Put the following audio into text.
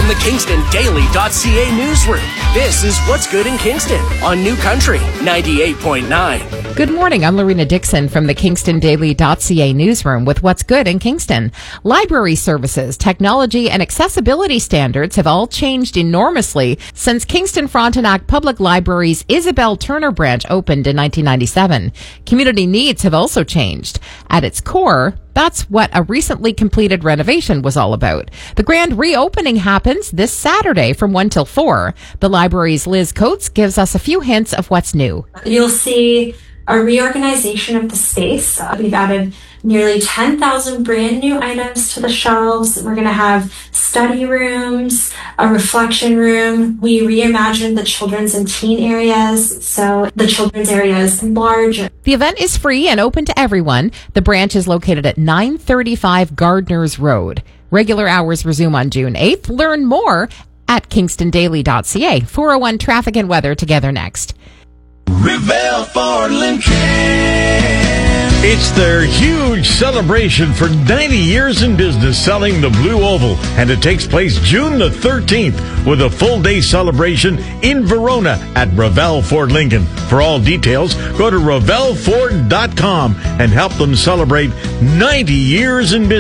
from the KingstonDaily.ca newsroom, this is What's Good in Kingston on New Country 98.9. Good morning. I'm Lorena Dixon from the KingstonDaily.ca newsroom with What's Good in Kingston. Library services, technology, and accessibility standards have all changed enormously since Kingston Frontenac Public Library's Isabel Turner branch opened in 1997. Community needs have also changed. At its core, that's what a recently completed renovation was all about. The grand reopening happens this Saturday from 1 till 4. The library's Liz Coates gives us a few hints of what's new. You'll see a reorganization of the space. We've added nearly 10,000 brand new items to the shelves. We're going to have study rooms, a reflection room. We reimagined the children's and teen areas, so the children's area is large. The event is free and open to everyone. The branch is located at 935 Gardners Road. Regular hours resume on June 8th. Learn more at KingstonDaily.ca. 401 traffic and weather together next. Revell Ford Lincoln. It's their huge celebration for 90 years in business selling the Blue Oval, and it takes place June the 13th with a full-day celebration in Verona at Revell Ford Lincoln. For all details, go to revellford.com and help them celebrate 90 years in business.